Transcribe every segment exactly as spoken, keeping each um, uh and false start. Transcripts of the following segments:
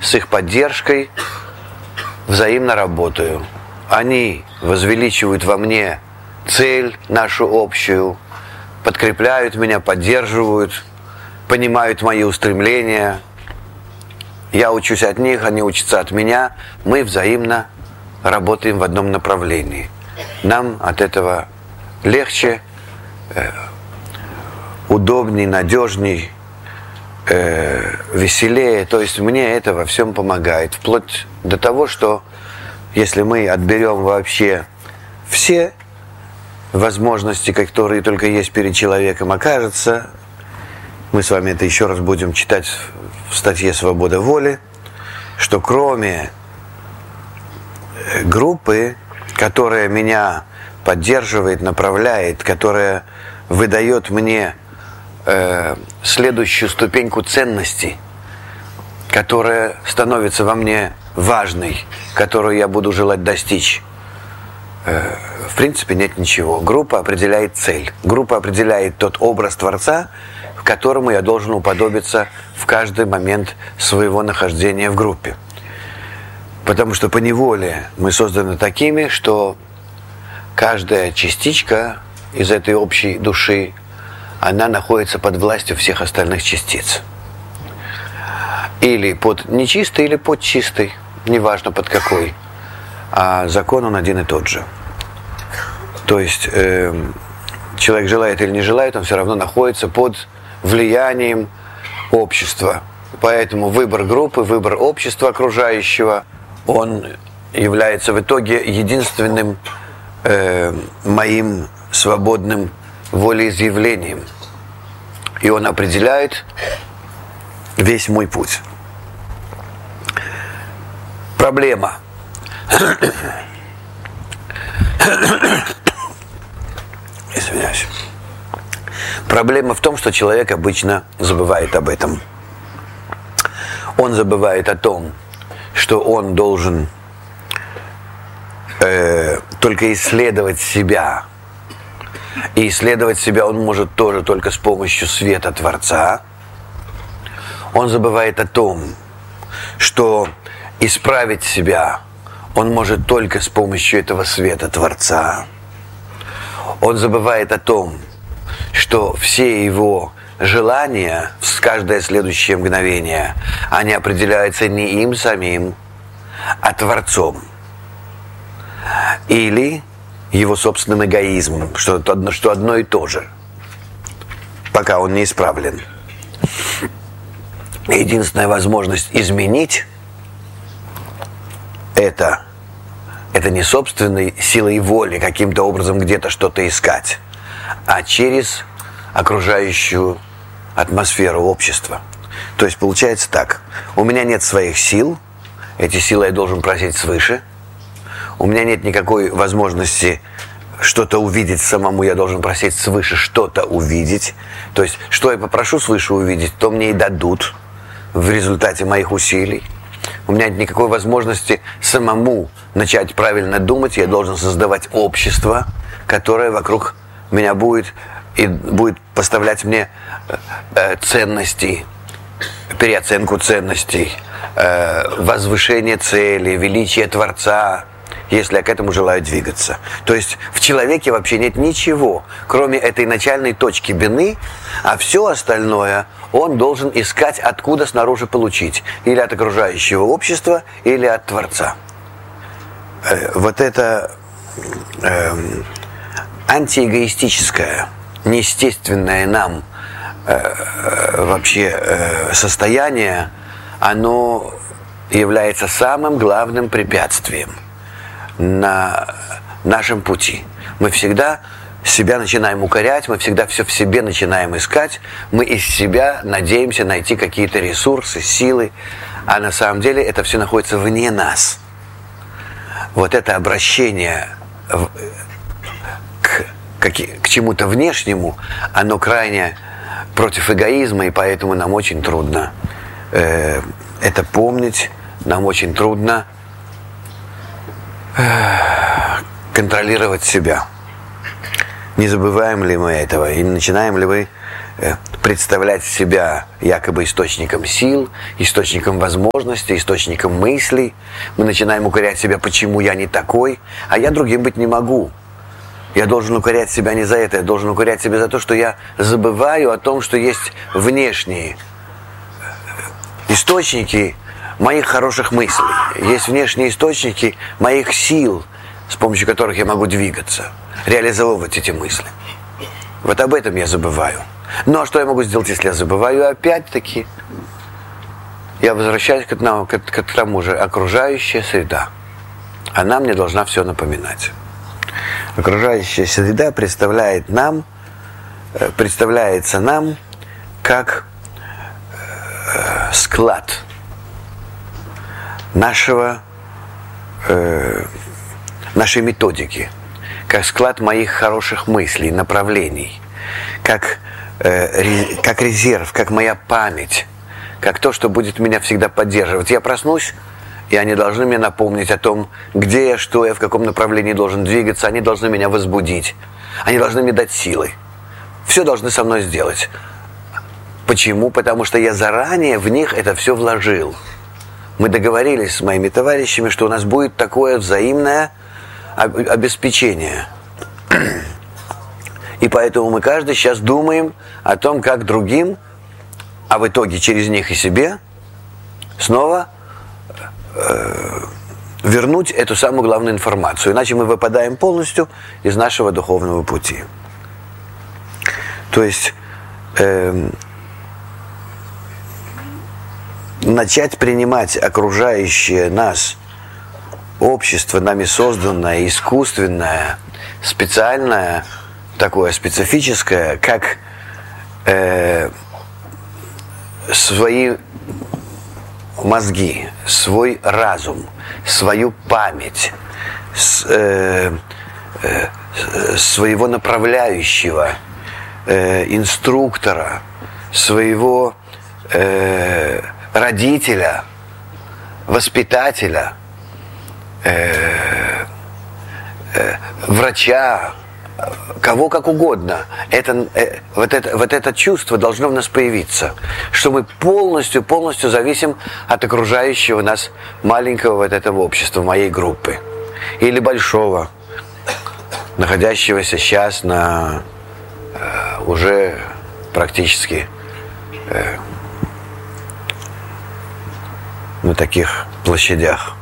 с их поддержкой взаимно работаю. Они возвеличивают во мне цель нашу общую, подкрепляют меня, поддерживают, понимают мои устремления. Я учусь от них, они учатся от меня. Мы взаимно работаем в одном направлении. Нам от этого легче, э, удобней, надежней, э, веселее. То есть мне это во всем помогает. Вплоть до того, что если мы отберем вообще все возможности, которые только есть перед человеком, окажется, мы с вами это еще раз будем читать в статье «Свобода воли», что кроме группы, которая меня поддерживает, направляет, которая выдает мне э, следующую ступеньку ценностей, которая становится во мне важной, которую я буду желать достичь, э, в принципе нет ничего. Группа определяет цель. Группа определяет тот образ Творца, к которому я должен уподобиться в каждый момент своего нахождения в группе. Потому что поневоле мы созданы такими, что каждая частичка из этой общей души, она находится под властью всех остальных частиц. Или под нечистой, или под чистой, неважно под какой. А закон он один и тот же. То есть э, человек желает или не желает, он все равно находится под влиянием общества. Поэтому выбор группы, выбор общества окружающего, он является в итоге единственным э, моим свободным волеизъявлением. И он определяет весь мой путь. Проблема. Извиняюсь. Проблема в том, что человек обычно забывает об этом. Он забывает о том, что он должен э, только исследовать себя. И исследовать себя он может тоже только с помощью света Творца. Он забывает о том, что исправить себя он может только с помощью этого света Творца. Он забывает о том, что все его желания в каждое следующее мгновение, они определяются не им самим, а Творцом. Или его собственным эгоизмом, что одно, что одно и то же, пока он не исправлен. Единственная возможность изменить это, это не собственной силой воли каким-то образом где-то что-то искать, а через окружающую атмосферу общества. То есть получается так: у меня нет своих сил, эти силы я должен просить свыше. У меня нет никакой возможности что-то увидеть самому, я должен просить свыше что-то увидеть. То есть, что я попрошу свыше увидеть, то мне и дадут в результате моих усилий. У меня нет никакой возможности самому начать правильно думать, я должен создавать общество, которое вокруг меня будет и будет поставлять мне э, ценности, переоценку ценностей, э, возвышение цели, величие Творца, если я к этому желаю двигаться. То есть в человеке вообще нет ничего, кроме этой начальной точки бины, а все остальное он должен искать, откуда снаружи получить. Или от окружающего общества, или от Творца. Э, вот это э, антиэгоистическое, неестественное нам э, вообще э, состояние, оно является самым главным препятствием на нашем пути. Мы всегда себя начинаем укорять, мы всегда все в себе начинаем искать, мы из себя надеемся найти какие-то ресурсы, силы, а на самом деле это все находится вне нас. Вот это обращение в, к, к, к чему-то внешнему, оно крайне против эгоизма, и поэтому нам очень трудно э, это помнить, нам очень трудно контролировать себя. Не забываем ли мы этого? И начинаем ли мы представлять себя якобы источником сил, источником возможностей, источником мыслей. Мы начинаем укорять себя, почему я не такой, а я другим быть не могу. Я должен укорять себя не за это, я должен укорять себя за то, что я забываю о том, что есть внешние источники моих хороших мыслей, есть внешние источники моих сил, с помощью которых я могу двигаться, реализовывать эти мысли. Вот об этом я забываю. Ну а что я могу сделать, если я забываю? Опять-таки, я возвращаюсь к одному, к, к тому же, окружающая среда. Она мне должна все напоминать. Окружающая среда представляет нам, представляется нам как э, склад нашего, э, нашей методики, как склад моих хороших мыслей, направлений, как, э, как резерв, как моя память, как то, что будет меня всегда поддерживать. Я проснусь, и они должны мне напомнить о том, где я, что я, в каком направлении должен двигаться. Они должны меня возбудить. Они должны мне дать силы. Все должны со мной сделать. Почему? Потому что я заранее в них это все вложил. Мы договорились с моими товарищами, что у нас будет такое взаимное обеспечение. И поэтому мы каждый сейчас думаем о том, как другим, а в итоге через них и себе, снова вернуть эту самую главную информацию. Иначе мы выпадаем полностью из нашего духовного пути. То есть э, начать принимать окружающее нас общество, нами созданное, искусственное, специальное, такое специфическое, как э, свои мозги, свой разум, свою память, с, э, э, своего направляющего, э, инструктора, своего э, родителя, воспитателя, э, э, врача, кого как угодно. Это, э, вот, это, вот это чувство должно в нас появиться, что мы полностью, полностью зависим от окружающего нас маленького вот этого общества, моей группы. Или большого, находящегося сейчас на э, уже практически э, на таких площадях.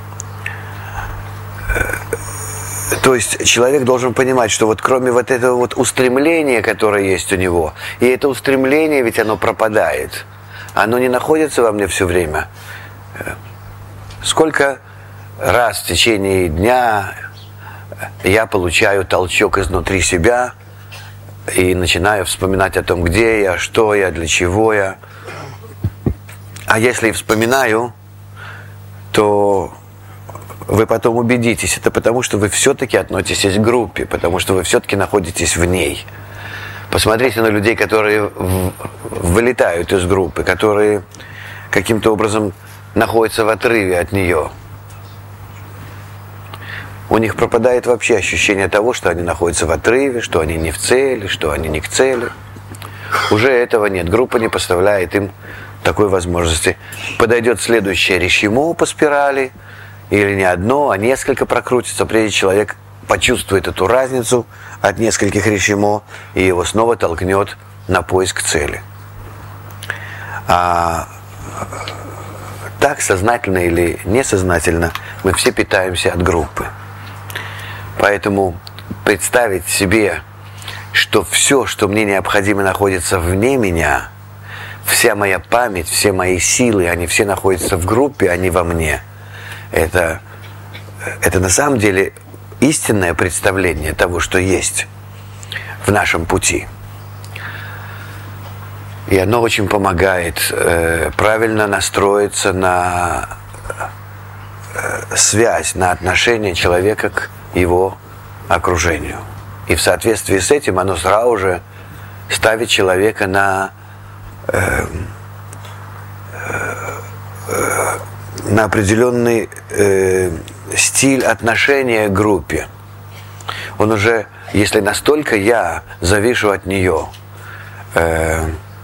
То есть человек должен понимать, что вот кроме вот этого вот устремления, которое есть у него, и это устремление, ведь оно пропадает, оно не находится во мне все время. Сколько раз в течение дня я получаю толчок изнутри себя и начинаю вспоминать о том, где я, что я, для чего я. А если и вспоминаю, то вы потом убедитесь, это потому, что вы все-таки относитесь к группе, потому что вы все-таки находитесь в ней. Посмотрите на людей, которые в, вылетают из группы, которые каким-то образом находятся в отрыве от нее. У них пропадает вообще ощущение того, что они находятся в отрыве, что они не в цели, что они не к цели. Уже этого нет. Группа не поставляет им такой возможности. Подойдет следующее решимо по спирали, или не одно, а несколько прокрутится, прежде человек почувствует эту разницу от нескольких решимо, и его снова толкнет на поиск цели. А так, сознательно или несознательно, мы все питаемся от группы. Поэтому представить себе, что все, что мне необходимо, находится вне меня, вся моя память, все мои силы, они все находятся в группе, а не во мне. Это, это на самом деле истинное представление того, что есть в нашем пути. И оно очень помогает э, правильно настроиться на э, связь, на отношение человека к его окружению. И в соответствии с этим оно сразу же ставит человека на, э, э, на определенный э, стиль отношения к группе. Он уже, если настолько я завишу от нее, э,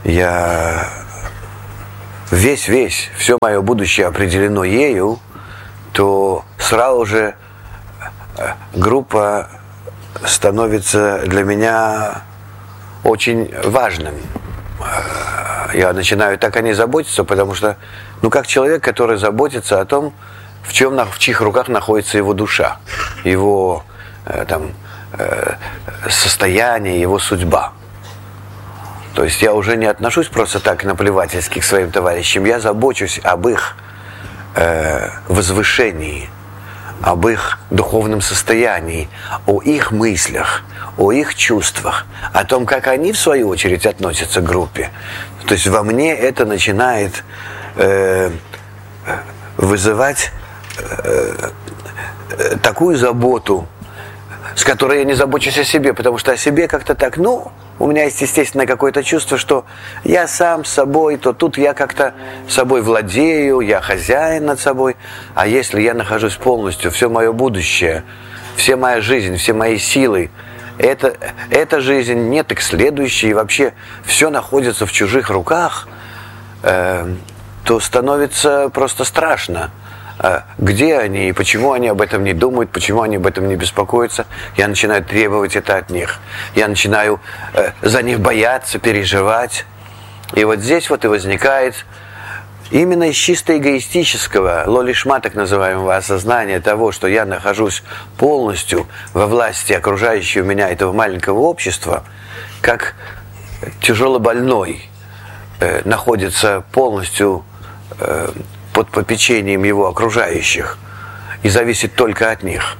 я весь-весь, все мое будущее определено ею, то сразу же группа становится для меня очень важным. Я начинаю так о ней заботиться, потому что, ну, как человек, который заботится о том, в чем, в чьих руках находится его душа, его э, там, э, состояние, его судьба. То есть я уже не отношусь просто так наплевательски к своим товарищам, я забочусь об их э, возвышении, об их духовном состоянии, о их мыслях, о их чувствах, о том, как они, в свою очередь, относятся к группе. То есть во мне это начинает э, вызывать э, э, такую заботу, с которой я не забочусь о себе, потому что о себе как-то так, ну, у меня есть, естественно, какое-то чувство, что я сам с собой, то тут я как-то собой владею, я хозяин над собой. А если я нахожусь полностью, все мое будущее, вся моя жизнь, все мои силы, это, эта жизнь, нет их следующей, и вообще все находится в чужих руках, э, то становится просто страшно. Где они и почему они об этом не думают, почему они об этом не беспокоятся. Я начинаю требовать это от них. Я начинаю э, за них бояться, переживать. И вот здесь вот и возникает именно из чисто эгоистического, лолишма, так называемого, осознания того, что я нахожусь полностью во власти окружающего меня этого маленького общества, как тяжелобольной э, находится полностью э, под попечением его окружающих и зависит только от них.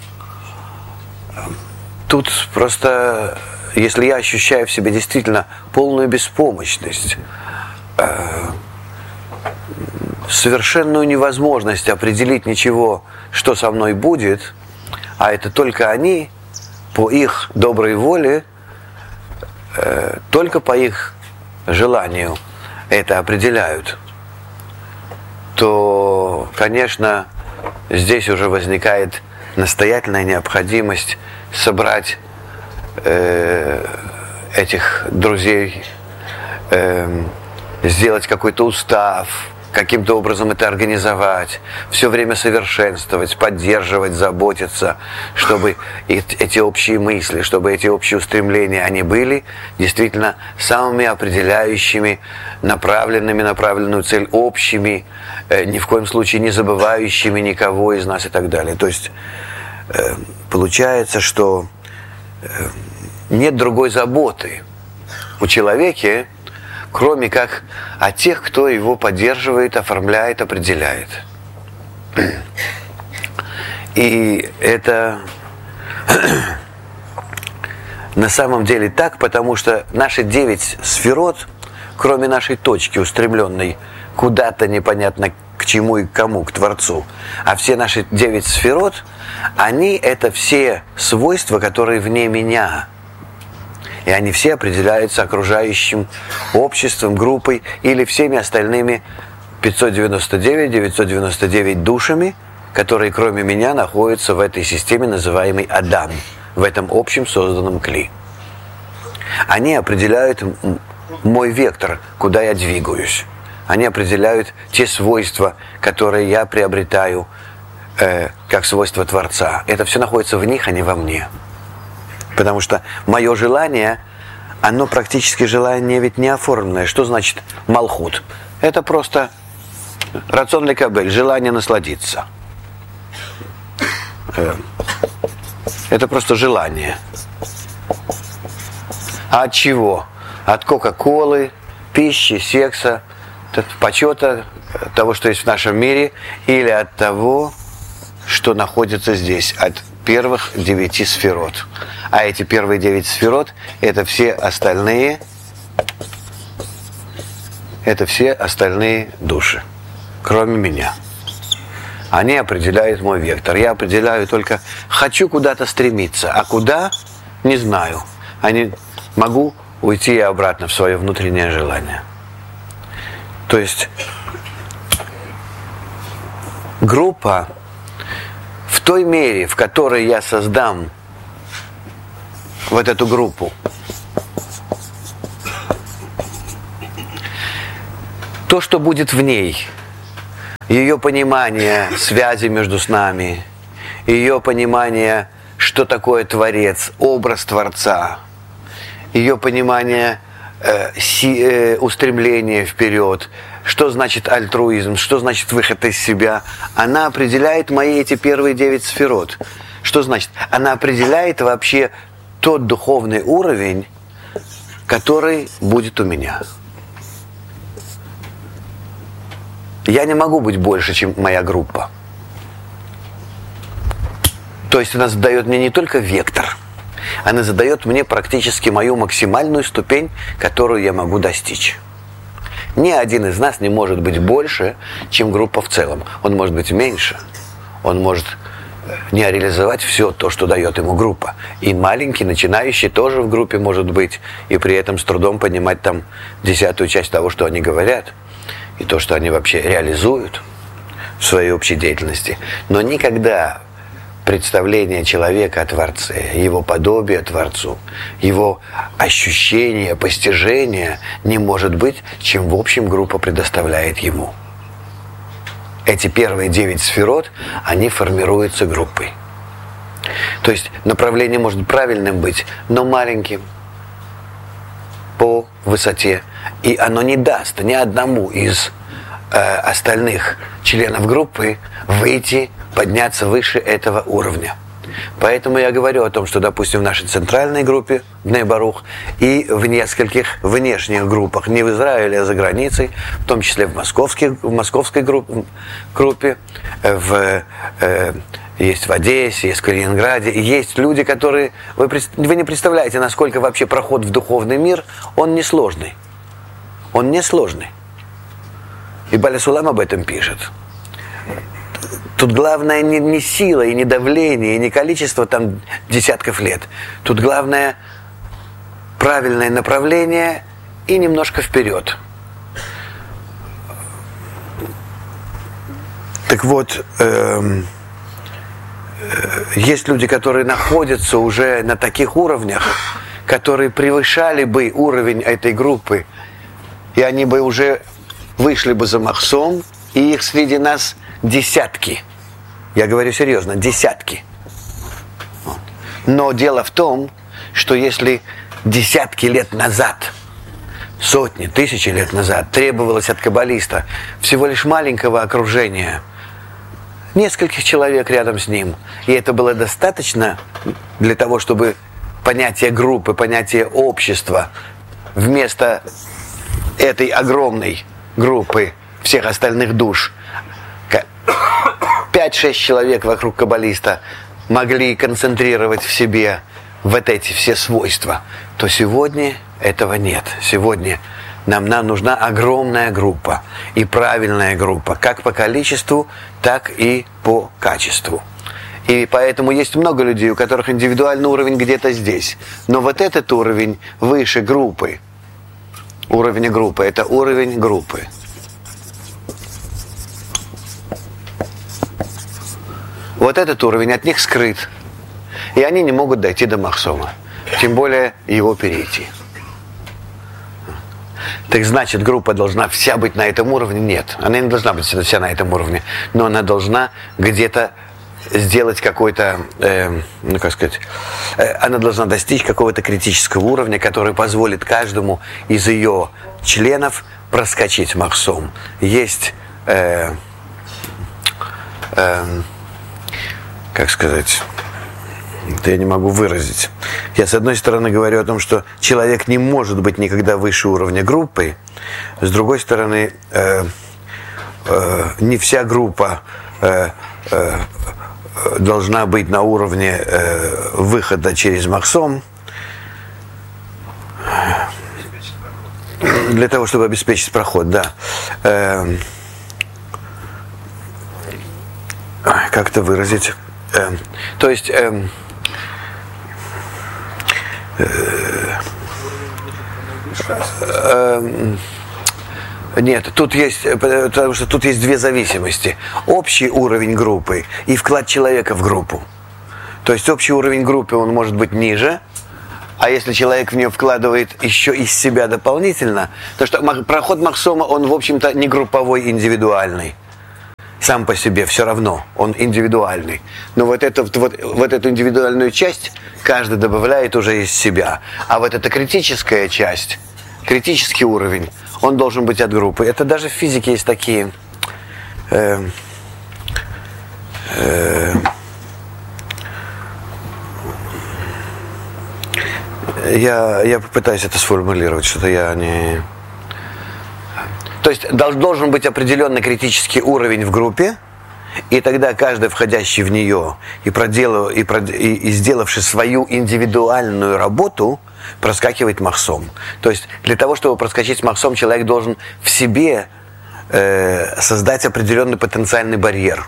Тут просто, если я ощущаю в себе действительно полную беспомощность, э, совершенную невозможность определить ничего, что со мной будет, а это только они, по их доброй воле, э, только по их желанию это определяют, то, конечно, здесь уже возникает настоятельная необходимость собрать э, этих друзей, э, сделать какой-то устав, каким-то образом это организовать, все время совершенствовать, поддерживать, заботиться, чтобы эти общие мысли, чтобы эти общие устремления, они были действительно самыми определяющими, направленными на правильную цель, общими, э, ни в коем случае не забывающими никого из нас и так далее. То есть э, получается, что э, нет другой заботы у человека, кроме как о тех, кто его поддерживает, оформляет, определяет. И это на самом деле так, потому что наши девять сферот, кроме нашей точки, устремленной куда-то непонятно к чему и к кому, к Творцу, а все наши девять сферот, они это все свойства, которые вне меня. И они все определяются окружающим обществом, группой или всеми остальными пятьсот девяносто девять, девятьсот девяносто девять душами, которые кроме меня находятся в этой системе, называемой Адам, в этом общем созданном кли. Они определяют мой вектор, куда я двигаюсь. Они определяют те свойства, которые я приобретаю э, как свойства Творца. Это все находится в них, а не во мне. Потому что мое желание, оно практически желание ведь не оформленное. Что значит малхут? Это просто рацион лекабель, желание насладиться. Это просто желание. А от чего? От кока-колы, пищи, секса, от почета того, что есть в нашем мире, или от того, что находится здесь, от первых девяти сферот. А эти первые девять сферот – это все остальные, это все остальные души, кроме меня. Они определяют мой вектор. Я определяю только, хочу куда-то стремиться, а куда – не знаю. А не могу уйти обратно в свое внутреннее желание. То есть группа, в той мере, в которой я создам вот эту группу, то, что будет в ней, ее понимание связи между с нами, ее понимание, что такое Творец, образ Творца, ее понимание э, си, э, устремления вперед, что значит альтруизм, что значит выход из себя, она определяет мои эти первые девять сферот. Что значит? Она определяет вообще тот духовный уровень, который будет у меня. Я не могу быть больше, чем моя группа. То есть она задает мне не только вектор, она задает мне практически мою максимальную ступень, которую я могу достичь. Ни один из нас не может быть больше, чем группа в целом. Он может быть меньше. Он может не реализовать все то, что дает ему группа. И маленький, начинающий тоже в группе может быть, и при этом с трудом понимать там десятую часть того, что они говорят, и то, что они вообще реализуют в своей общей деятельности. Но никогда представление человека о Творце, его подобие Творцу, его ощущение, постижение не может быть, чем в общем группа предоставляет ему. Эти первые девять сферот, они формируются группой. То есть направление может правильным быть, но маленьким по высоте. И оно не даст ни одному из э, остальных членов группы выйти, подняться выше этого уровня. Поэтому я говорю о том, что, допустим, в нашей центральной группе Бней Барух и в нескольких внешних группах, не в Израиле, а за границей, в том числе в, московской, в московской группе, группе в, э, есть в Одессе, есть в Калининграде, есть люди, которые... Вы, вы не представляете, насколько вообще проход в духовный мир, он несложный. Он несложный. И Баля Сулам об этом пишет. Тут главное не, не сила, и не давление, и не количество там десятков лет. Тут главное правильное направление и немножко вперед. Так вот, э, э, есть люди, которые находятся уже на таких уровнях, которые превышали бы уровень этой группы, и они бы уже вышли бы за махсом, и их среди нас десятки. Я говорю серьезно, десятки. Вот. Но дело в том, что если десятки лет назад, сотни, тысячи лет назад требовалось от каббалиста всего лишь маленького окружения, нескольких человек рядом с ним, и это было достаточно для того, чтобы понятие группы, понятие общества вместо этой огромной группы всех остальных душ пять-шесть человек вокруг каббалиста могли концентрировать в себе вот эти все свойства, то сегодня этого нет. Сегодня нам, нам нужна огромная группа и правильная группа, как по количеству, так и по качеству. И поэтому есть много людей, у которых индивидуальный уровень где-то здесь. Но вот этот уровень выше группы, уровень группы, это уровень группы. Вот этот уровень от них скрыт. И они не могут дойти до махсома. Тем более его перейти. Так значит, группа должна вся быть на этом уровне? Нет. Она не должна быть вся на этом уровне. Но она должна где-то сделать какой-то, э, ну как сказать, э, она должна достичь какого-то критического уровня, который позволит каждому из ее членов проскочить махсом. Есть... Э, э, как сказать, это я не могу выразить. Я, с одной стороны, говорю о том, что человек не может быть никогда выше уровня группы, с другой стороны, э, э, не вся группа э, э, должна быть на уровне э, выхода через махсом для того, чтобы обеспечить проход, да. Э, как это выразить? Э, то есть э, э, э, нет, тут есть, потому что тут есть две зависимости. Общий уровень группы и вклад человека в группу. То есть общий уровень группы, он может быть ниже, А если человек в нее вкладывает еще из себя дополнительно, то что проход Махсома, он, в общем-то, не групповой, индивидуальный. Сам по себе все равно, он индивидуальный. Но вот, это, вот, вот эту индивидуальную часть каждый добавляет уже из себя. А вот эта критическая часть, критический уровень, он должен быть от группы. Это даже в физике есть такие... Э, э, я, я попытаюсь это сформулировать, что-то я не... То есть должен быть определенный критический уровень в группе, и тогда каждый, входящий в нее и, проделав, и, прод, и, и сделавший свою индивидуальную работу, проскакивает махсом. То есть для того, чтобы проскочить махсом, человек должен в себе э, создать определенный потенциальный барьер.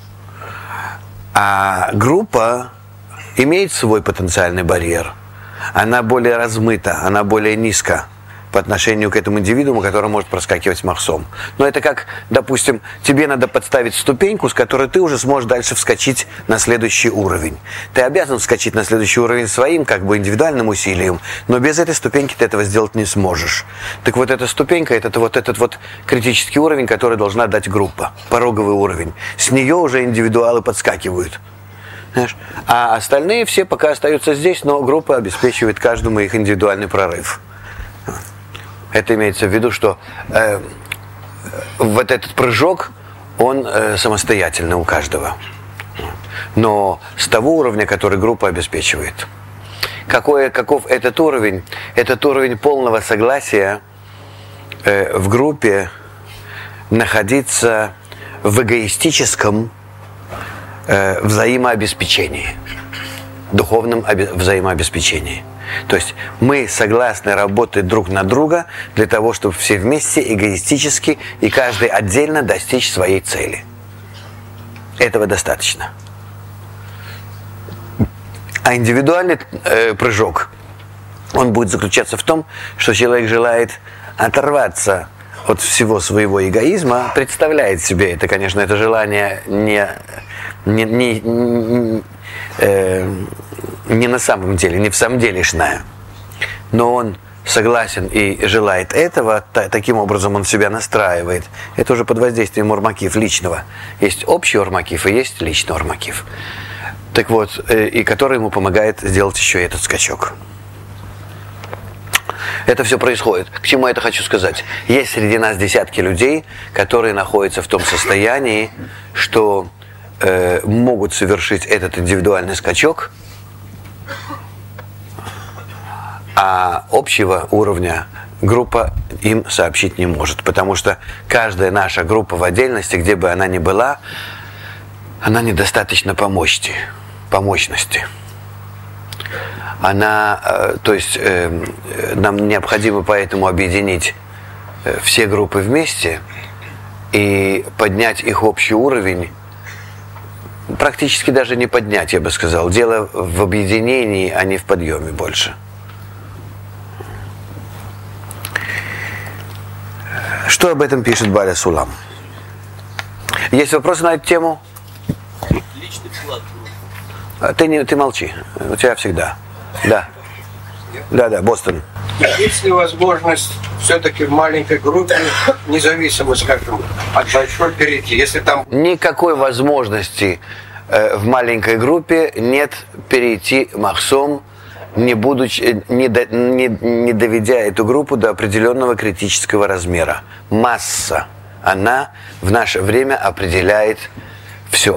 А группа имеет свой потенциальный барьер. Она более размыта, она более низка по отношению к этому индивидууму, который может проскакивать махсом. Но это как, допустим, тебе надо подставить ступеньку, с которой ты уже сможешь дальше вскочить на следующий уровень. Ты обязан вскочить на следующий уровень своим, как бы индивидуальным усилием, но без этой ступеньки ты этого сделать не сможешь. Так вот эта ступенька, это вот этот вот критический уровень, который должна дать группа, пороговый уровень. С нее уже индивидуалы подскакивают. Знаешь? А остальные все пока остаются здесь, но группа обеспечивает каждому их индивидуальный прорыв. Это имеется в виду, что э, вот этот прыжок, он э, самостоятельный у каждого. Но с того уровня, который группа обеспечивает. Какой, каков этот уровень? Этот уровень полного согласия э, в группе находиться в эгоистическом э, взаимообеспечении, духовном обе- взаимообеспечении. То есть мы согласны работать друг на друга для того, чтобы все вместе эгоистически и каждый отдельно достичь своей цели. Этого достаточно. А индивидуальный э, прыжок, он будет заключаться в том, что человек желает оторваться от всего своего эгоизма, представляет себе это, конечно, это желание не... не, не, не э, не на самом деле, не в самом делешное, но он согласен и желает этого, та, таким образом он себя настраивает. Это уже под воздействием ормакив личного. Есть общий ормакив и есть личный ормакив. Так вот, э, и который ему помогает сделать еще и этот скачок. Это все происходит. К чему я это хочу сказать? Есть среди нас десятки людей, которые находятся в том состоянии, что э, могут совершить этот индивидуальный скачок, а общего уровня группа им сообщить не может. Потому что каждая наша группа в отдельности, где бы она ни была, она недостаточна по мощи, по мощности. Она, э, то есть э, нам необходимо поэтому объединить э, все группы вместе и поднять их общий уровень. Практически даже не поднять, я бы сказал. Дело в объединении, а не в подъеме больше. Что об этом пишет Баля Сулам? Есть вопросы на эту тему? Личный вклад. Ты, не, ты молчи. У тебя всегда. Да. Да, да, Бостон. Есть ли возможность все-таки в маленькой группе, независимо, скажем, от большой перейти, если там... Никакой возможности э, в маленькой группе нет перейти махсом, не, будучи, не, до, не, не доведя эту группу до определенного критического размера. Масса, она в наше время определяет все.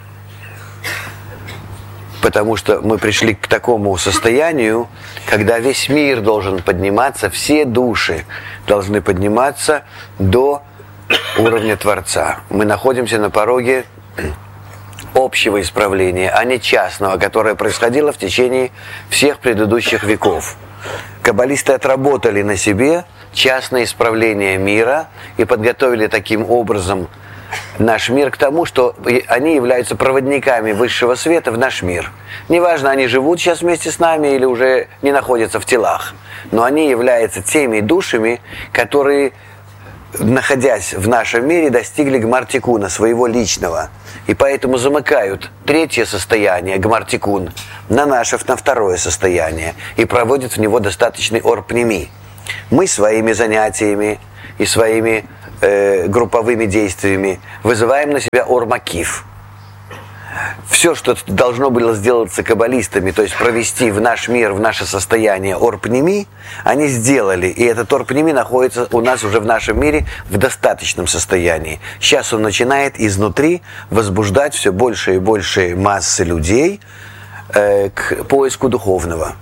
Потому что мы пришли к такому состоянию, когда весь мир должен подниматься, все души должны подниматься до уровня Творца. Мы находимся на пороге общего исправления, а не частного, которое происходило в течение всех предыдущих веков. Каббалисты отработали на себе частное исправление мира и подготовили таким образом наш мир к тому, что они являются проводниками высшего света в наш мир. Неважно, они живут сейчас вместе с нами или уже не находятся в телах, но они являются теми душами, которые находясь в нашем мире, достигли гмар-тикуна, своего личного. И поэтому замыкают третье состояние, гмар-тикун, на наше, на второе состояние. И проводят в него достаточный ор-пними. Мы своими занятиями и своими э, групповыми действиями вызываем на себя ор-макиф. Все, что должно было сделаться каббалистами, то есть провести в наш мир, в наше состояние ор-пними, они сделали. И этот ор-пними находится у нас уже в нашем мире в достаточном состоянии. Сейчас он начинает изнутри возбуждать все больше и больше массы людей э, к поиску духовного.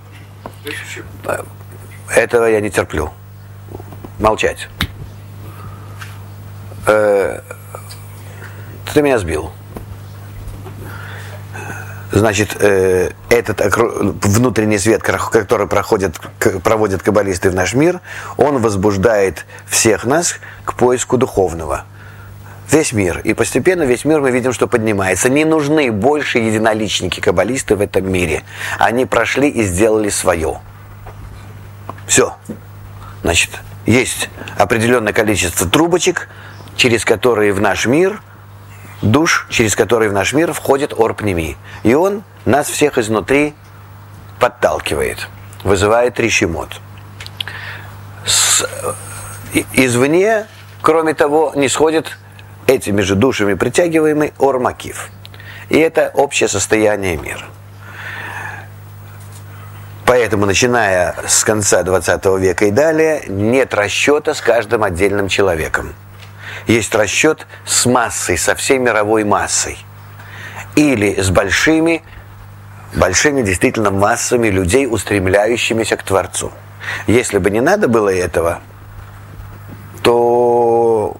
Этого я не терплю. Молчать. Э, ты меня сбил. Значит, э, этот окру... внутренний свет, который проходит, проводят каббалисты в наш мир, он возбуждает всех нас к поиску духовного. Весь мир. И постепенно весь мир мы видим, что поднимается. Не нужны больше единоличники каббалисты в этом мире. Они прошли и сделали свое. Все. Значит, есть определенное количество трубочек, через которые в наш мир... душ, через который в наш мир входит ор-пними. И он нас всех изнутри подталкивает, вызывает ришимот. С, извне, кроме того, не сходит этими же душами притягиваемый ор-макиф. И это общее состояние мира. Поэтому, начиная с конца двадцатого века и далее, нет расчета с каждым отдельным человеком. Есть расчет с массой, со всей мировой массой. Или с большими, большими действительно массами людей, устремляющимися к Творцу. Если бы не надо было этого, то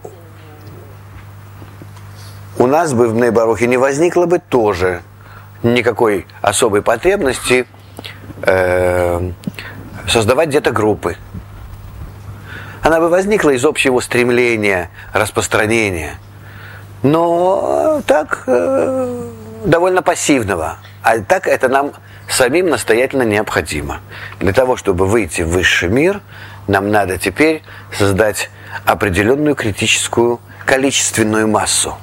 у нас бы в Бней-Барухе не возникло бы тоже никакой особой потребности э, создавать где-то группы. Она бы возникла из общего стремления, распространения, но так э, довольно пассивного. А так это нам самим настоятельно необходимо. Для того, чтобы выйти в высший мир, нам надо теперь создать определенную критическую количественную массу.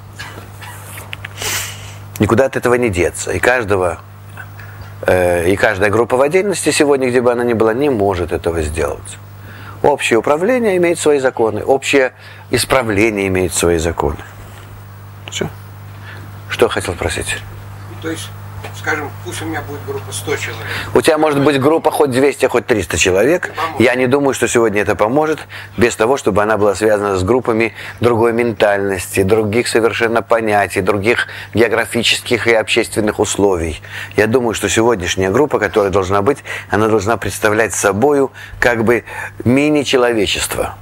Никуда от этого не деться. И каждого, э, и каждая группа в отдельности сегодня, где бы она ни была, не может этого сделать. Общее управление имеет свои законы, общее исправление имеет свои законы. Все. Что хотел спросить? То есть, скажем, пусть у меня будет группа сто человек. У тебя может быть группа хоть двести, хоть триста человек. Я не думаю, что сегодня это поможет, без того, чтобы она была связана с группами другой ментальности, других совершенно понятий, других географических и общественных условий. Я думаю, что сегодняшняя группа, которая должна быть, она должна представлять собою как бы мини-человечество.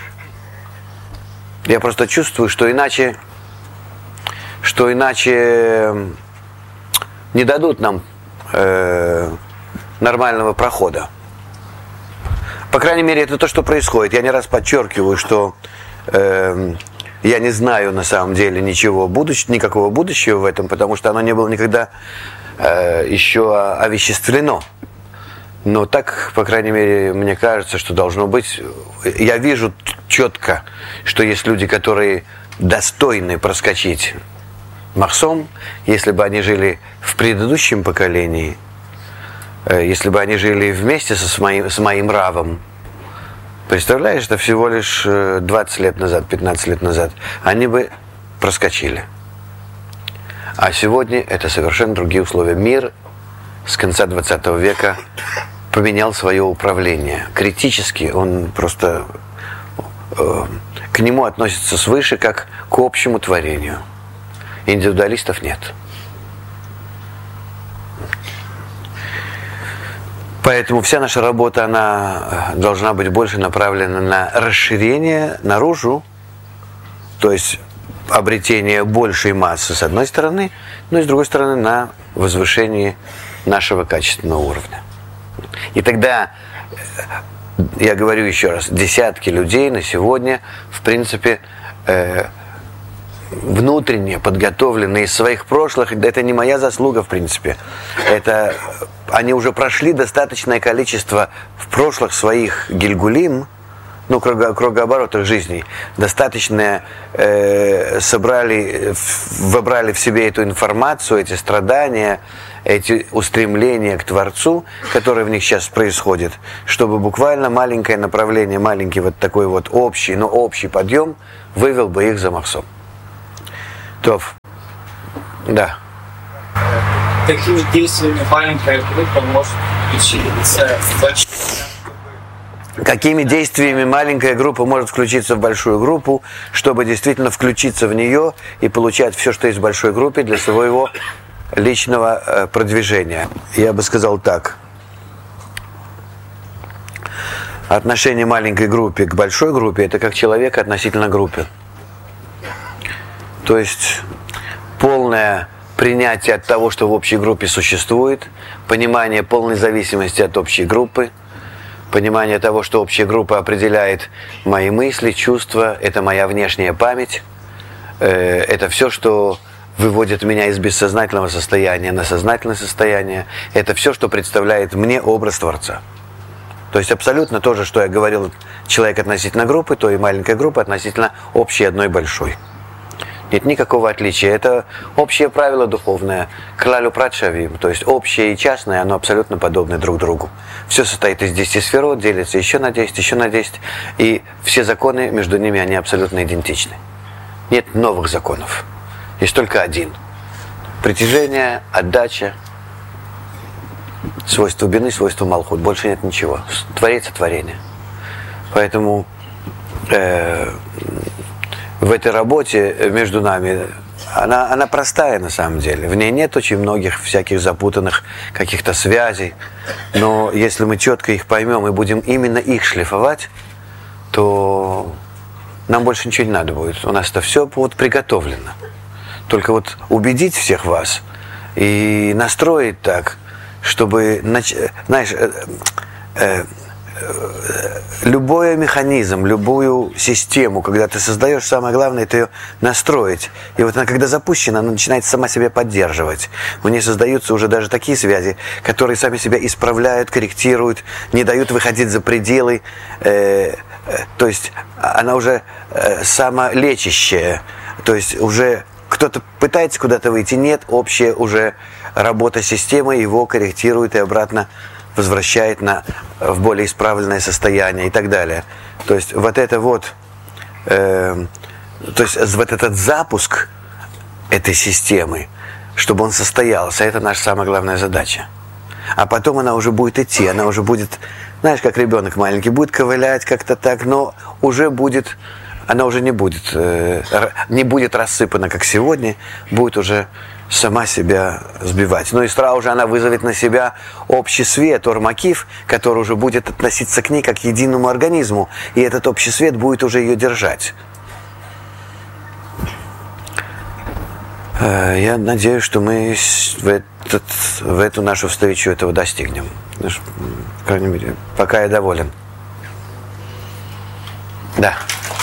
Я просто чувствую, что иначе, что иначе не дадут нам э, нормального прохода. По крайней мере, это то, что происходит. Я не раз подчеркиваю, что э, я не знаю на самом деле ничего будущего, никакого будущего в этом, потому что оно не было никогда э, еще овеществлено. Но так, по крайней мере, мне кажется, что должно быть. Я вижу четко, что есть люди, которые достойны проскочить Махсом, если бы они жили в предыдущем поколении, если бы они жили вместе со моим, с моим Равом. Представляешь, это всего лишь двадцать лет назад, пятнадцать лет назад, они бы проскочили. А сегодня это совершенно другие условия. Мир с конца двадцатого века поменял свое управление. Критически он просто э, к нему относится свыше, как к общему творению. Индивидуалистов нет. Поэтому вся наша работа, она должна быть больше направлена на расширение наружу, то есть обретение большей массы с одной стороны, но и с другой стороны на возвышение нашего качественного уровня. И тогда, я говорю еще раз, десятки людей на сегодня, в принципе, э, внутренне подготовленные из своих прошлых, это не моя заслуга, в принципе. Это они уже прошли достаточное количество в прошлых своих гильгулим, ну, круго, кругооборотах жизни, достаточно э, собрали, вобрали в себе эту информацию, эти страдания, эти устремления к Творцу, которые в них сейчас происходят, чтобы буквально маленькое направление, маленький вот такой вот общий, но общий подъем вывел бы их за махсом. То, да. Какими действиями маленькая группа может включиться в большую? Какими действиями маленькая группа может включиться в большую группу, чтобы действительно включиться в нее и получать все, что есть в большой группе для своего личного э, продвижения? Я бы сказал так. Отношение маленькой группы к большой группе – это как человек относительно группы. То есть полное принятие от того, что в общей группе существует, понимание полной зависимости от общей группы, понимание того, что общая группа определяет мои мысли, чувства, это моя внешняя память, э, это все, что выводит меня из бессознательного состояния на сознательное состояние, это все, что представляет мне образ Творца. То есть абсолютно то же, что я говорил, человек относительно группы, то и маленькая группа относительно общей одной большой. Нет никакого отличия. Это общее правило духовное. Клалю пратшавим, то есть общее и частное, оно абсолютно подобны друг другу. Все состоит из десяти сферот, делится еще на десять, еще на десять. И все законы между ними, они абсолютно идентичны. Нет новых законов. Есть только один. Притяжение, отдача, свойство бины, свойство малхут. Больше нет ничего. Творится творение. Поэтому э, в этой работе между нами, она, она простая на самом деле. В ней нет очень многих всяких запутанных каких-то связей. Но если мы четко их поймем и будем именно их шлифовать, то нам больше ничего не надо будет. У нас это все вот приготовлено. Только вот убедить всех вас и настроить так, чтобы, знаешь, э, э, любой механизм, любую систему, когда ты создаешь, самое главное, это ее настроить. И вот она, когда запущена, она начинает сама себя поддерживать. У нее создаются уже даже такие связи, которые сами себя исправляют, корректируют, не дают выходить за пределы. Э, э, то есть она уже э, самолечащая. То есть уже кто-то пытается куда-то выйти, нет, общая уже работа системы его корректирует и обратно возвращает на, в более исправленное состояние и так далее. То есть вот это вот, э, то есть вот этот запуск этой системы, чтобы он состоялся, это наша самая главная задача. А потом она уже будет идти, она уже будет, знаешь, как ребенок маленький, будет ковылять как-то так, но уже будет, она уже не будет, э, не будет рассыпана, как сегодня, будет уже сама себя сбивать. Ну и сразу же она вызовет на себя общий свет, ор-макиф, который уже будет относиться к ней как к единому организму. И этот общий свет будет уже ее держать. Я надеюсь, что мы в, этот, в эту нашу встречу этого достигнем. По крайней мере, пока я доволен. Да.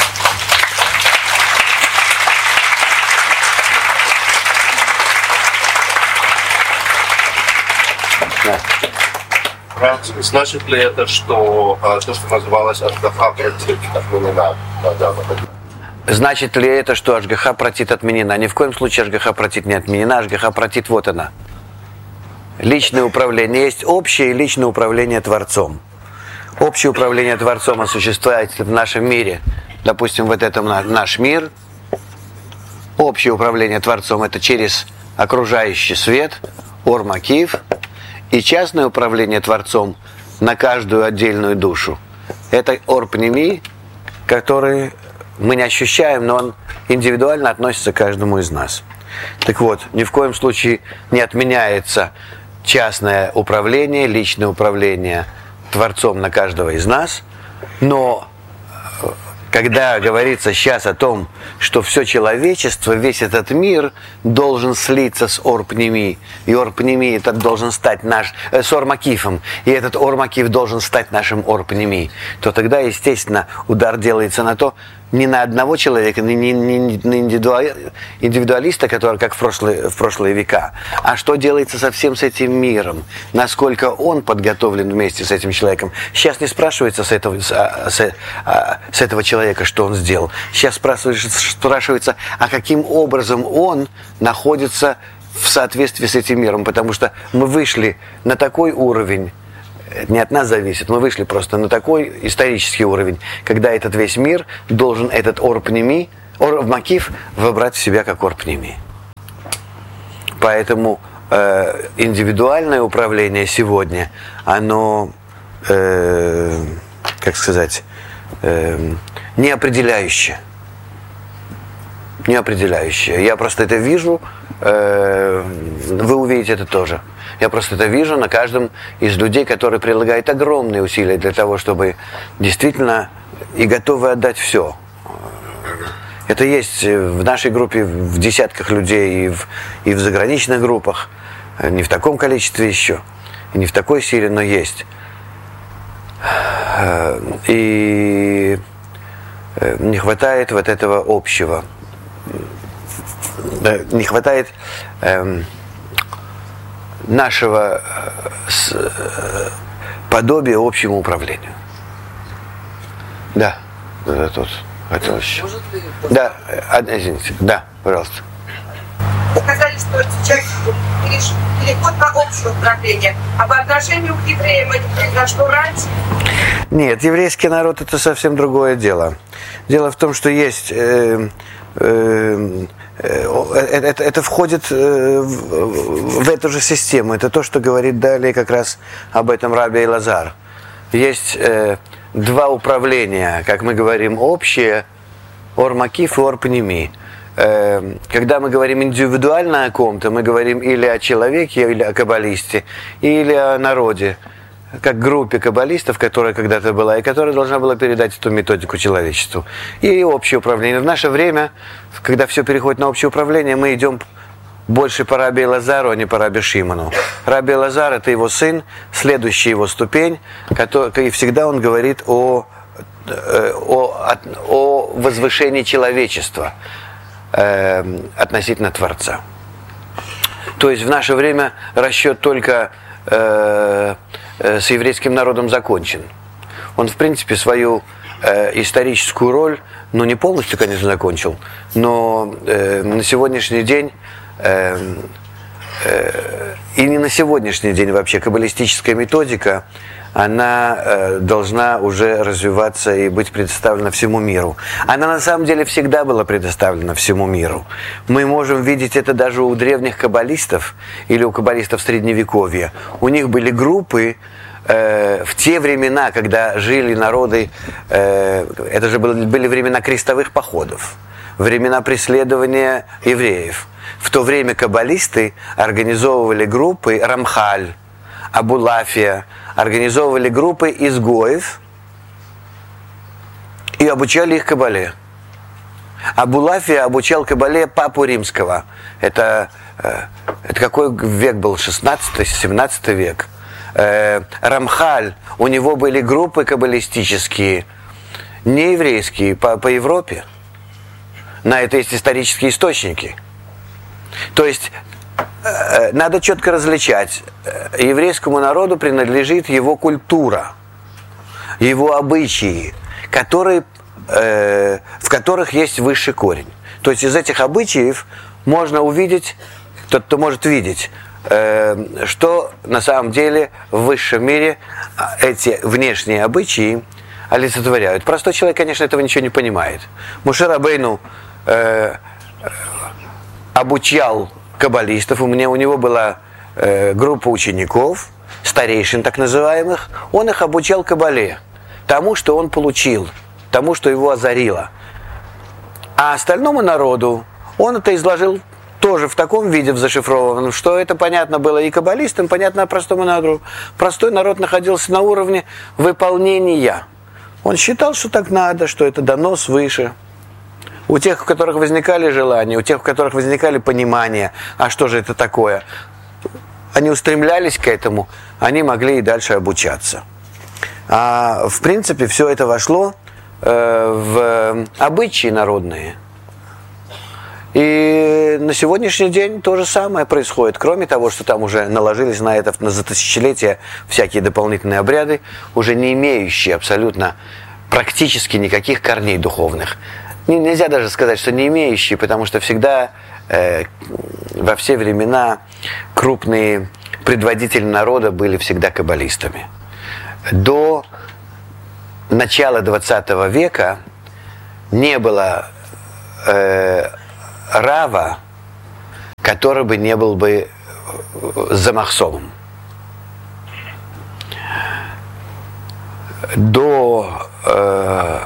Значит ли это, что а, то, что называлось Ашгаха Пратит, отменена? Значит ли это, что Ашгаха Пратит отменена? Ни в коем случае Ашгаха Пратит не отменена. Ашгаха Пратит, вот она. Личное управление. Есть общее и личное управление Творцом. Общее управление Творцом осуществляется в нашем мире. Допустим, вот это наш мир. Общее управление Творцом – это через окружающий свет, ор-макиф. И частное управление Творцом на каждую отдельную душу – это ор-пними, который мы не ощущаем, но он индивидуально относится к каждому из нас. Так вот, ни в коем случае не отменяется частное управление, личное управление Творцом на каждого из нас, но когда говорится сейчас о том, что все человечество, весь этот мир должен слиться с ор-пними, и ор-пними этот должен стать наш, э, с ор-макифом, и этот ор-макиф должен стать нашим ор-пними, то тогда, естественно, удар делается на то, не на одного человека, не, не, не на индивидуалиста, который как в прошлые, в прошлые века, а что делается совсем с этим миром, насколько он подготовлен вместе с этим человеком. Сейчас не спрашивается с этого, с, с, с этого человека, что он сделал. Сейчас спрашивается, спрашивается, а каким образом он находится в соответствии с этим миром, потому что мы вышли на такой уровень, не от нас зависит, мы вышли просто на такой исторический уровень, когда этот весь мир должен этот орпними, ормакиф вобрать в себя как орпними. Поэтому э, индивидуальное управление сегодня, оно, э, как сказать, э, неопределяющее. Неопределяющее. Я просто это вижу, э, вы увидите это тоже. Я просто это вижу на каждом из людей, которые прилагают огромные усилия для того, чтобы действительно и готовы отдать все. Это есть в нашей группе, в десятках людей и в, и в заграничных группах. Не в таком количестве еще, и не в такой силе, но есть. И не хватает вот этого общего. Не хватает эм, нашего с, э, подобия общему управлению. Да, это тут хотел еще. Может ли... Да, извините, да, пожалуйста. Вы сказали, что сейчас переход на общее управление, а по отношению к евреям это произошло раньше? Нет, еврейский народ это совсем другое дело. Дело в том, что есть... Э, э, Это, это входит в, в эту же систему. Это то, что говорит далее как раз об этом Раби Элазар. Есть э, два управления, как мы говорим, общее, ор-макиф и ор-пними. Э, когда мы говорим индивидуально о ком-то, мы говорим или о человеке, или о каббалисте, или о народе, как группе каббалистов, которая когда-то была, и которая должна была передать эту методику человечеству. И общее управление. В наше время, когда все переходит на общее управление, мы идем больше по Раби Элазару, а не по Раби Шимону. Раби Элазар – это его сын, следующая его ступень, который, и всегда он говорит о, о, о возвышении человечества э, относительно Творца. То есть в наше время расчет только э, с еврейским народом закончен. Он, в принципе, свою э, историческую роль, ну, не полностью, конечно, закончил, но э, на сегодняшний день, э, э, и не на сегодняшний день вообще, каббалистическая методика, она э, должна уже развиваться и быть предоставлена всему миру. Она на самом деле всегда была предоставлена всему миру. Мы можем видеть это даже у древних каббалистов или у каббалистов Средневековья. У них были группы э, в те времена, когда жили народы, э, это же были, были времена крестовых походов, времена преследования евреев. В то время каббалисты организовывали группы Рамхаль, Абулафия, организовывали группы изгоев и обучали их кабале. Абулафия обучал кабале папу римского. Это, это какой век был? шестнадцатый-семнадцатый век. Рамхаль, у него были группы каббалистические, не еврейские, по, по Европе. На это есть исторические источники. То есть надо четко различать. Еврейскому народу принадлежит его культура, его обычаи, которые, э, в которых есть высший корень. То есть из этих обычаев можно увидеть, тот, кто может видеть, э, что на самом деле в высшем мире эти внешние обычаи олицетворяют. Простой человек, конечно, этого ничего не понимает. Моше Рабейну э, обучал каббалистов, у меня у него была э, группа учеников, старейшин так называемых, он их обучал кабале, тому, что он получил, тому, что его озарило. А остальному народу он это изложил тоже в таком виде, в зашифрованном, что это понятно было и каббалистам, понятно простому народу. Простой народ находился на уровне выполнения. Он считал, что так надо, что это дано свыше. У тех, у которых возникали желания, у тех, у которых возникали понимания, а что же это такое, они устремлялись к этому, они могли и дальше обучаться. А в принципе все это вошло э, в обычаи народные. И на сегодняшний день то же самое происходит. Кроме того, что там уже наложились на это на за тысячелетия всякие дополнительные обряды, уже не имеющие абсолютно практически никаких корней духовных. Нельзя даже сказать, что не имеющие, потому что всегда э, во все времена крупные предводители народа были всегда каббалистами. До начала двадцатого века не было э, рава, который бы не был бы замахсовым. До э,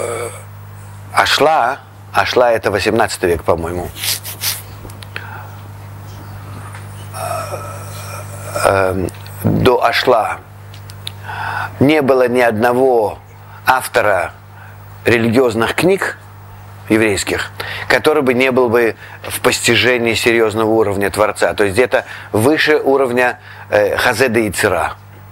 Ашла, Ашла это восемнадцатый век, по-моему, э, до Ашла не было ни одного автора религиозных книг еврейских, который бы не был бы в постижении серьезного уровня Творца, то есть где-то выше уровня э, Хазеда и Цира.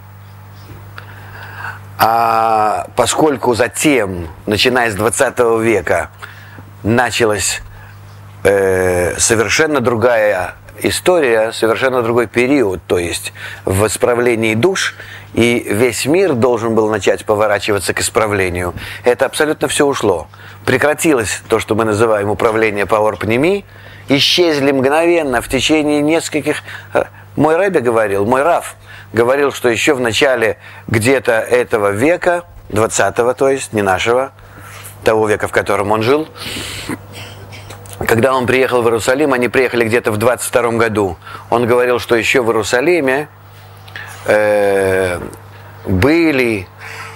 А поскольку затем, начиная с двадцатого века, началась э, совершенно другая история, совершенно другой период, то есть в исправлении душ, и весь мир должен был начать поворачиваться к исправлению, это абсолютно все ушло. Прекратилось то, что мы называем управление по орпнеми, исчезли мгновенно в течение нескольких... Мой Ребе говорил, мой Рав говорил, что еще в начале где-то этого века, двадцатого, то есть, не нашего, того века, в котором он жил, когда он приехал в Иерусалим, они приехали где-то в двадцать втором году, он говорил, что еще в Иерусалиме э, были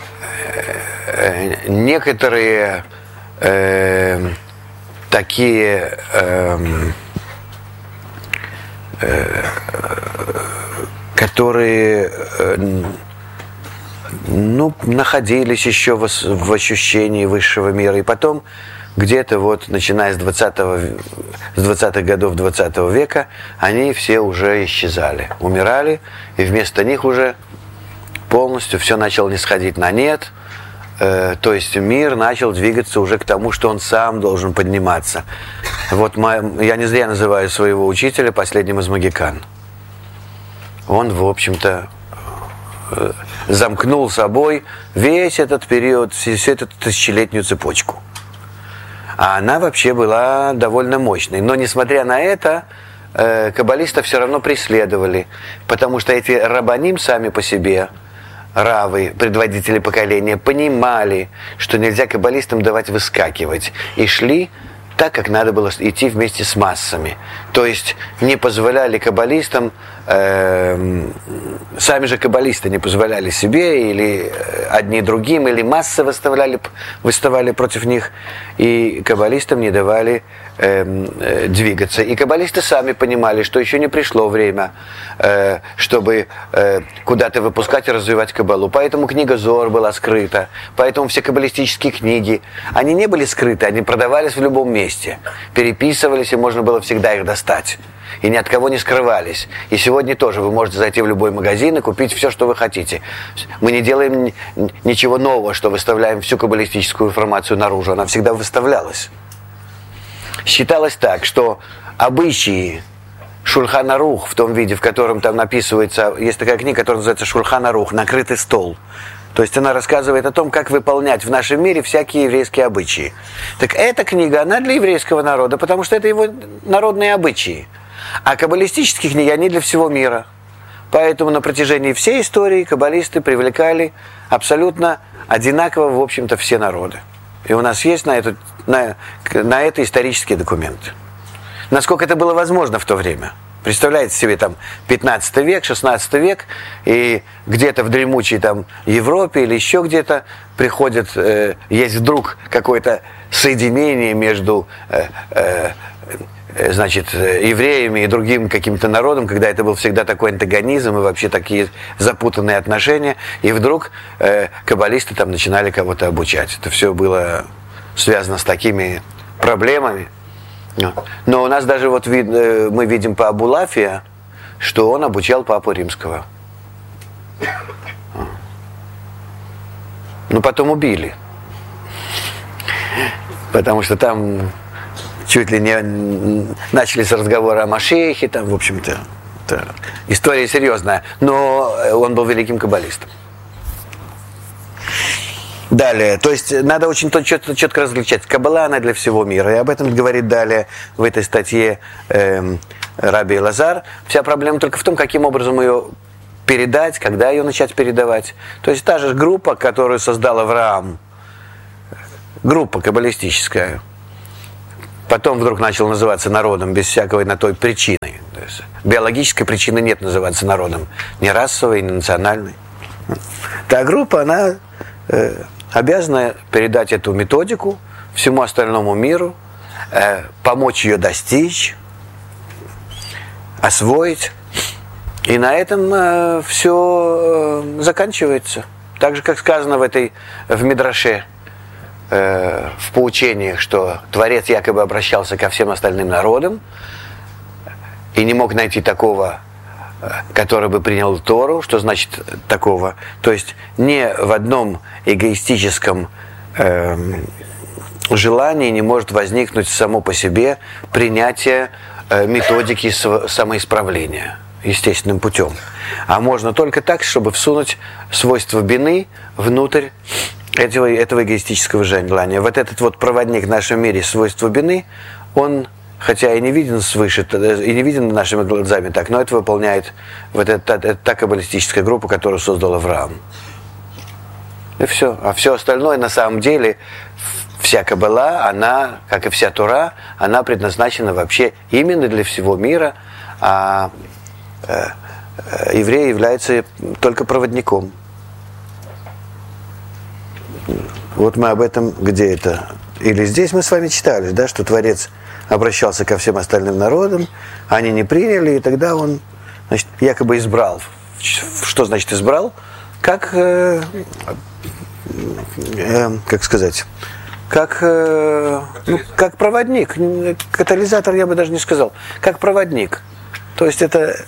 э, некоторые э, такие... Э, э, которые ну, находились еще в, в ощущении высшего мира. И потом где-то вот, начиная с двадцатого, с двадцатых годов двадцатого века, они все уже исчезали, умирали, и вместо них уже полностью все начало не сходить на нет. Э, то есть мир начал двигаться уже к тому, что он сам должен подниматься. Вот моя, я не зря называю своего учителя последним из могикан. Он, в общем-то, замкнул собой весь этот период, всю эту тысячелетнюю цепочку. А она вообще была довольно мощной. Но, несмотря на это, каббалистов все равно преследовали, потому что эти рабаним сами по себе, равы, предводители поколения, понимали, что нельзя каббалистам давать выскакивать, и шли так, как надо было идти вместе с массами. То есть не позволяли каббалистам, э, сами же каббалисты не позволяли себе, или одни другим, или массы выставляли, выставали против них, и каббалистам не давали э, э, двигаться. И каббалисты сами понимали, что еще не пришло время, э, чтобы э, куда-то выпускать и развивать каббалу. Поэтому книга Зоар была скрыта, поэтому все каббалистические книги, они не были скрыты, они продавались в любом месте, переписывались, и можно было всегда их достать. И ни от кого не скрывались. И сегодня тоже вы можете зайти в любой магазин и купить все, что вы хотите. Мы не делаем ничего нового, что выставляем всю каббалистическую информацию наружу. Она всегда выставлялась. Считалось так, что обычаи Шульхан Арух в том виде, в котором там написывается, есть такая книга, которая называется Шульхан Арух, «Накрытый стол». То есть она рассказывает о том, как выполнять в нашем мире всякие еврейские обычаи. Так эта книга, она для еврейского народа, потому что это его народные обычаи. А каббалистические книги, они для всего мира. Поэтому на протяжении всей истории каббалисты привлекали абсолютно одинаково, в общем-то, все народы. И у нас есть на это, на, на это исторические документы. Насколько это было возможно в то время. Представляете себе, там, пятнадцатый век, шестнадцатый век, и где-то в дремучей там Европе или еще где-то приходит, э, есть вдруг какое-то соединение между э, э, значит, евреями и другим каким-то народом, когда это был всегда такой антагонизм и вообще такие запутанные отношения, и вдруг э, каббалисты там начинали кого-то обучать. Это все было связано с такими проблемами. Но у нас даже вот вид, мы видим по Абулафия, что он обучал папу римского. Но потом убили. Потому что там чуть ли не начались разговоры о Машехе, там, в общем-то, история серьезная. Но он был великим каббалистом. Далее, то есть надо очень четко, четко различать. Каббала, она для всего мира. И об этом говорит далее в этой статье э, Раби Элазар. Вся проблема только в том, каким образом ее передать, когда ее начать передавать. То есть та же группа, которую создал Авраам, группа каббалистическая, потом вдруг начал называться народом без всякой на той причины. То есть биологической причины нет называться народом. Ни расовой, ни национальной. Та группа, она э, обязана передать эту методику всему остальному миру, э, помочь ее достичь, освоить. И на этом э, все э, заканчивается. Так же, как сказано в этой в Мидраше, э, в поучениях, что Творец якобы обращался ко всем остальным народам и не мог найти такого, э, который бы принял Тору. Что значит такого? То есть не в одном эгоистическом э, желании не может возникнуть само по себе принятие э, методики самоисправления естественным путем. А можно только так, чтобы всунуть свойства бины внутрь этого, этого эгоистического желания. Вот этот вот проводник в нашем мире свойства бины, он, хотя и не виден свыше, и не виден нашими глазами так, но это выполняет вот эта, эта, та каббалистическая группа, которую создал Авраам. И все. А все остальное на самом деле, вся каббала, она, как и вся Тора, она предназначена вообще именно для всего мира, а еврей является только проводником. Вот мы об этом, где это? Или здесь мы с вами читали, да, что Творец обращался ко всем остальным народам, они не приняли, и тогда он, значит, якобы избрал. Что значит избрал? Как, э, э, как сказать, как, э, ну, как проводник. Катализатор я бы даже не сказал. Как проводник. То есть это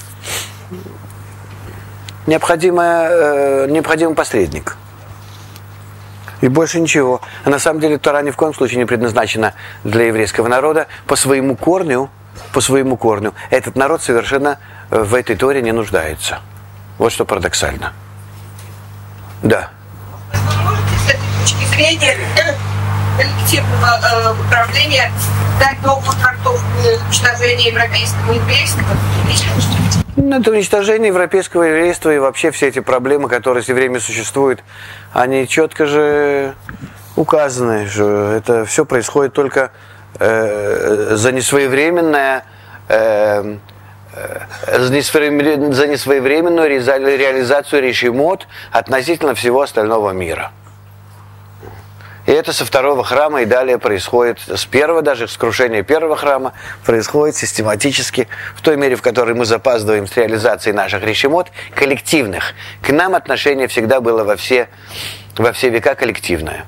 необходимый, э, необходимый посредник. И больше ничего. А на самом деле Тора ни в коем случае не предназначена для еврейского народа по своему корню, по своему корню. Этот народ совершенно в этой Торе не нуждается. Вот что парадоксально. Да. Вы можете с этой точки зрения коллективного э, управления дать новую трактовку уничтожения европейского еврейства? Ну, это уничтожение европейского еврейства и вообще все эти проблемы, которые все время существуют, они четко же указаны, что это все происходит только э, за несвоевременное э, за несвоевременную реализацию решимот относительно всего остального мира. И это со второго храма и далее происходит, с первого даже, с крушения первого храма, происходит систематически, в той мере, в которой мы запаздываем с реализацией наших решимот, коллективных. К нам отношение всегда было во все, во все века коллективное.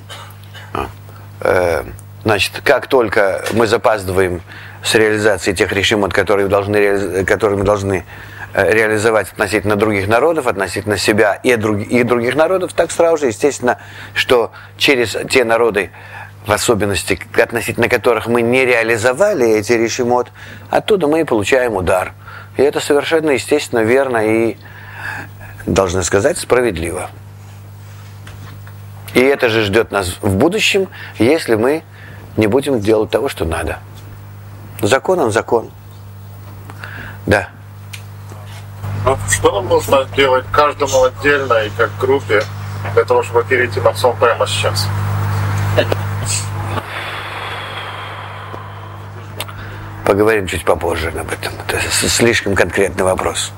Значит, как только мы запаздываем с реализацией тех решимот, которые, должны, которые мы должны реализовать относительно других народов, относительно себя и, друг, и других народов, так сразу же, естественно, что через те народы, в особенности относительно которых мы не реализовали эти решимот, оттуда мы и получаем удар. И это совершенно естественно, верно и, должны сказать, справедливо. И это же ждет нас в будущем, если мы не будем делать того, что надо. Закон он закон. Да. Ну, что нам нужно делать каждому отдельно и как группе для того, чтобы перейти на сон прямо сейчас? Поговорим чуть попозже об этом. Это слишком конкретный вопрос.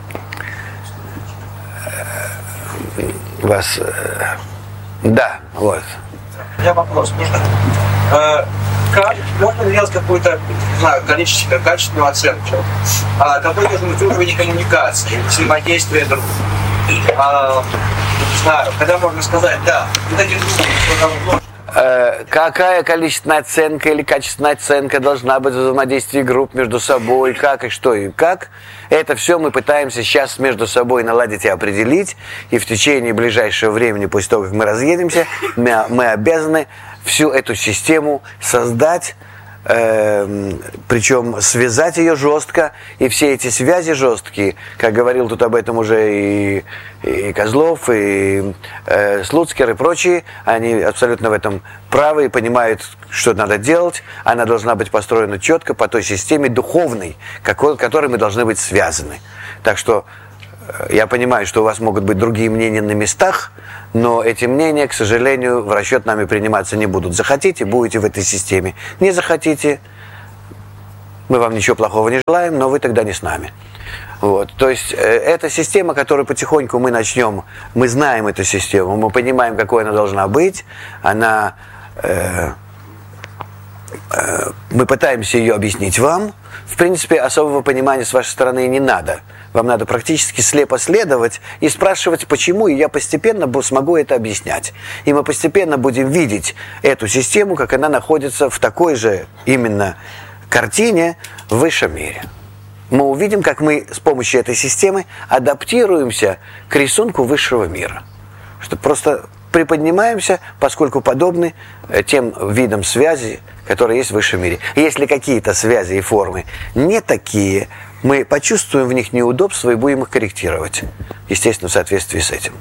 Вас... Да, вот. У меня вопрос. Можно, э, как, можно сделать какую-то, не знаю, количественную, качественную оценку? А, какой должен быть уровень коммуникации, взаимодействия друг а, не знаю, когда можно сказать, да, вот эти двое, что там вложено. Какая количественная оценка или качественная оценка должна быть в взаимодействии групп между собой, как и что и как. Это все мы пытаемся сейчас между собой наладить и определить. И в течение ближайшего времени, после того, как мы разъедемся, мы, мы обязаны всю эту систему создать, э, причем связать ее жестко, и все эти связи жесткие, как говорил тут об этом уже и, и Козлов, и э, Слуцкер, и прочие, они абсолютно в этом правы и понимают, что надо делать. Она должна быть построена четко по той системе духовной, какой, которой мы должны быть связаны. Так что я понимаю, что у вас могут быть другие мнения на местах, но эти мнения, к сожалению, в расчет нами приниматься не будут. Захотите, будете в этой системе. Не захотите, мы вам ничего плохого не желаем, но вы тогда не с нами. Вот. То есть э, это система, которую потихоньку мы начнем, мы знаем эту систему, мы понимаем, какой она должна быть, она, э, э, мы пытаемся ее объяснить вам. В принципе, особого понимания с вашей стороны не надо. Вам надо практически слепо следовать и спрашивать, почему, и я постепенно смогу это объяснять. И мы постепенно будем видеть эту систему, как она находится в такой же именно картине в высшем мире. Мы увидим, как мы с помощью этой системы адаптируемся к рисунку высшего мира. Что просто приподнимаемся, поскольку подобны тем видам связи, которые есть в высшем мире. Если какие-то связи и формы не такие, мы почувствуем в них неудобства и будем их корректировать. Естественно, в соответствии с этим.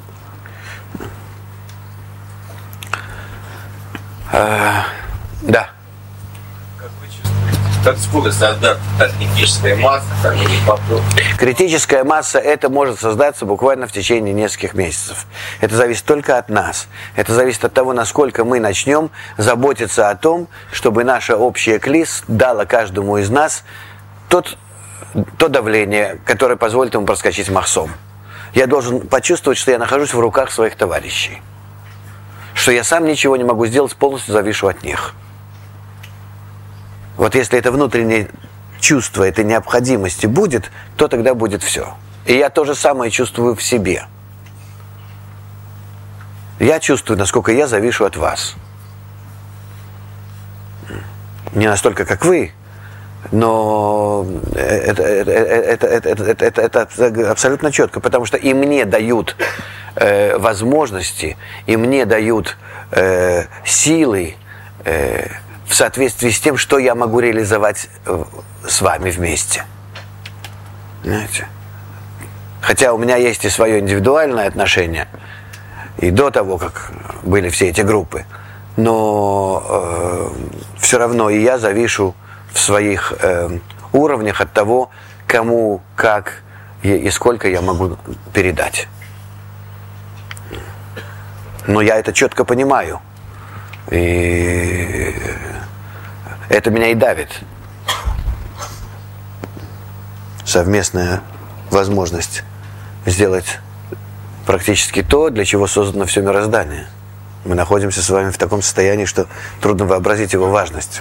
А, да. Как вы чувствуете, как скоро создать критическая масса, как они попробуют? Критическая масса, это может создаться буквально в течение нескольких месяцев. Это зависит только от нас. Это зависит от того, насколько мы начнем заботиться о том, чтобы наша общая клис дала каждому из нас тот то давление, которое позволит ему проскочить махсом. Я должен почувствовать, что я нахожусь в руках своих товарищей. Что я сам ничего не могу сделать, полностью завишу от них. Вот если это внутреннее чувство этой необходимости будет, то тогда будет все. И я то же самое чувствую в себе. Я чувствую, насколько я завишу от вас. Не настолько, как вы, но это, это, это, это, это, это, это абсолютно четко, потому что и мне дают э, возможности, и мне дают э, силы э, в соответствии с тем, что я могу реализовать с вами вместе. Знаете? Хотя у меня есть и свое индивидуальное отношение, и до того, как были все эти группы, но э, все равно и я завишу в своих э, уровнях от того, кому, как и, и сколько я могу передать. Но я это четко понимаю. И это меня и давит. Совместная возможность сделать практически то, для чего создано все мироздание. Мы находимся с вами в таком состоянии, что трудно вообразить его важность.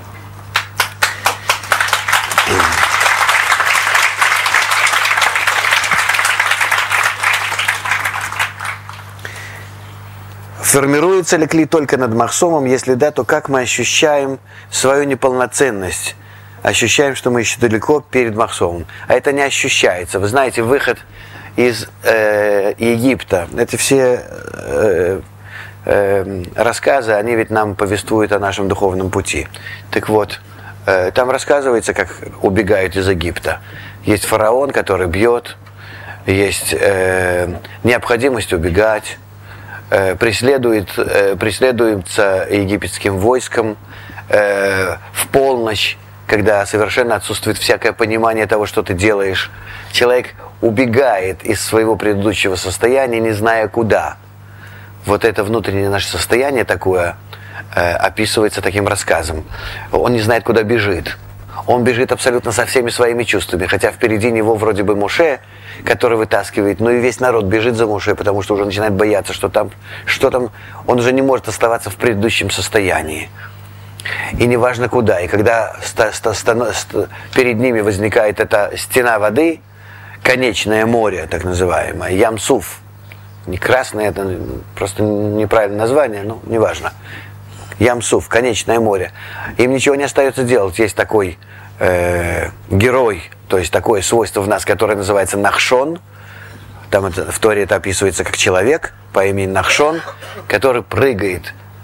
Формируется ли кли только над махсомом? Если да, то как мы ощущаем свою неполноценность? Ощущаем, что мы еще далеко перед махсомом. А это не ощущается. Вы знаете, выход из э, Египта, это все э, э, рассказы, они ведь нам повествуют о нашем духовном пути. Так вот, э, там рассказывается, как убегают из Египта. Есть фараон, который бьет, есть э, необходимость убегать, э, преследует, э, преследуется египетским войском э, в полночь, когда совершенно отсутствует всякое понимание того, что ты делаешь. Человек убегает из своего предыдущего состояния, не зная куда. Вот это внутреннее наше состояние такое э, описывается таким рассказом. Он не знает, куда бежит. Он бежит абсолютно со всеми своими чувствами, хотя впереди него вроде бы Моше, который вытаскивает, но и весь народ бежит за Моше, потому что уже начинает бояться, что там, что там, он уже не может оставаться в предыдущем состоянии. И неважно куда. И когда ста, ста, ста, ста, перед ними возникает эта стена воды, конечное море, так называемое, Ям-Суф, не красное, это просто неправильное название, но неважно. Ям-Суф, конечное море. Им ничего не остается делать. Есть такой э, герой, то есть такое свойство в нас, которое называется Нахшон. Там это, в Торе это описывается как человек по имени Нахшон, который прыгает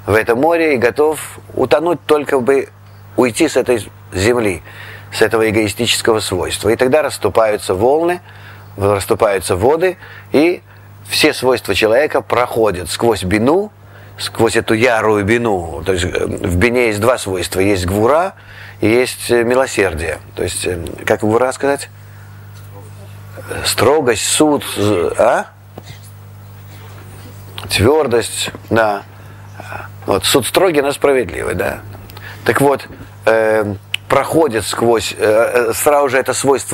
в это море и готов утонуть, только бы уйти с этой земли, с этого эгоистического свойства. И тогда расступаются волны, расступаются воды, и все свойства человека проходят сквозь бину, сквозь эту ярую бину. То есть в бине есть два свойства. Есть гвура и есть милосердие. То есть, как гвура сказать? Строгость, суд, а? Твердость, да. Вот, суд строгий, но справедливый, да. Так вот, э, проходит сквозь, э, сразу же это свойство